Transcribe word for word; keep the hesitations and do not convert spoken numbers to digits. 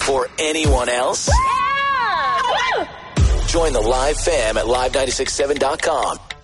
before anyone else? Yeah! Join the live fam at live nine six seven dot com.